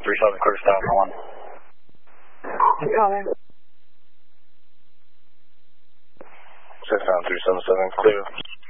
37, clear stop for 1. Calling. 69377, clear.